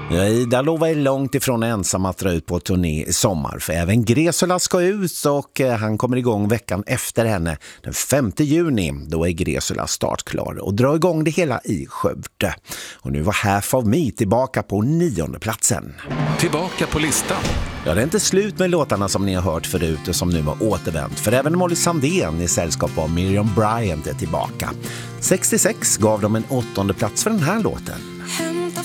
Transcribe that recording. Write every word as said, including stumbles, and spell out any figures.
Ja, Ida Lova är långt ifrån ensam att dra ut på turné i sommar, för även Gresula ska ut och han kommer igång veckan efter henne. Den femte juni, då är Gresula startklar och drar igång det hela i Skövde. Och nu var Half of Me tillbaka på nionde platsen. Tillbaka på listan. Ja, det är inte slut med låtarna som ni har hört förut och som nu har återvänt. För även Molly Sandén i sällskap av Miriam Bryant är tillbaka. sextiosex gav de en åttonde plats för den här låten.